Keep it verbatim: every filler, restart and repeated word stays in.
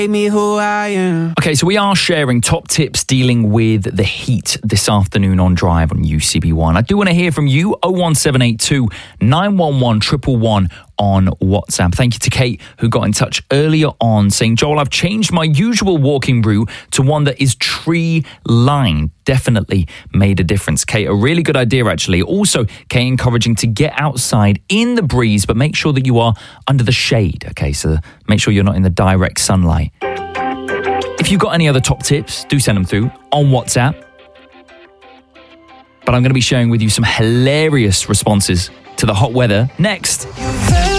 Me who I am. Okay, so we are sharing top tips dealing with the heat this afternoon on Drive on U C B one. I do want to hear from you. oh one seven eight two, nine one one, one one one on WhatsApp. Thank you to Kate, who got in touch earlier on saying, Joel, I've changed my usual walking route to one that is tree-lined. Definitely made a difference. Kate, a really good idea, actually. Also, Kate, encouraging to get outside in the breeze, but make sure that you are under the shade. Okay, so make sure you're not in the direct sunlight. If you've got any other top tips, do send them through on WhatsApp. But I'm going to be sharing with you some hilarious responses to the hot weather next.